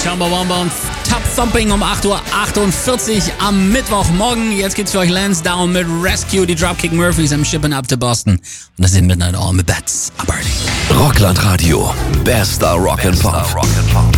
Chumbawamba und Top Thumping um 8:48 Uhr am Mittwochmorgen. Jetzt geht's für euch Lance Down mit Rescue, die Dropkick Murphys am Shipping Up to Boston. Und das sind Midnight All mit Bats. Rockland Radio, bester Rock'n'Pop.